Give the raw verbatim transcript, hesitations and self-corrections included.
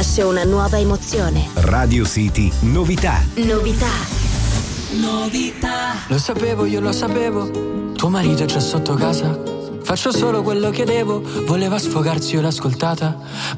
nasce una nuova emozione. Radio City Novità. Novità. Novità. Lo sapevo, io lo sapevo. Tuo marito è già sotto casa. Faccio solo quello che devo. Voleva sfogarsi, io l'ho ascoltata.